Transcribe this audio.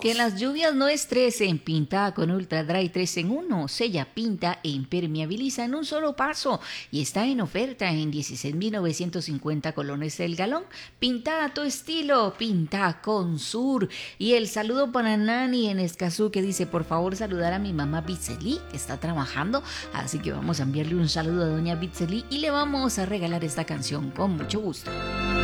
Que las lluvias no estresen, pintada con Ultra Dry 3 en 1, sella, pinta e impermeabiliza en un solo paso y está en oferta en 16.950 colones el galón. Pinta a tu estilo, pinta con Sur. Y el saludo para Nani en Escazú que dice, por favor saludar a mi mamá Bitzeli que está trabajando, así que vamos a enviarle un saludo a doña Bitzeli y le vamos a regalar esta canción con mucho gusto.